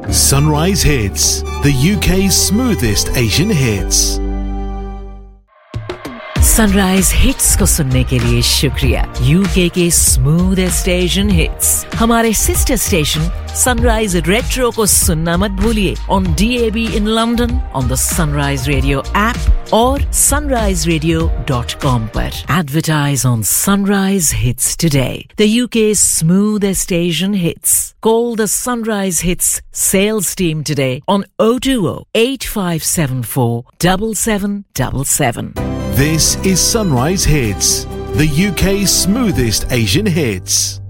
Sunrise Hits, the UK's smoothest Asian hits. Sunrise hits को सुनने के लिए शुक्रिया। यूके के स्मूथेस्ट एशियन हिट्स हमारे सिस्टर स्टेशन सनराइज रेट्रो को सुनना मत भूलिए on DAB in London, on the sunrise radio app और sunriseradio.com पर। Advertise on Sunrise Hits today. The UK's smoothest Asian hits. Call the Sunrise Hits sales team today on 020 8574 7777. This is Sunrise Hits, the UK's smoothest Asian hits.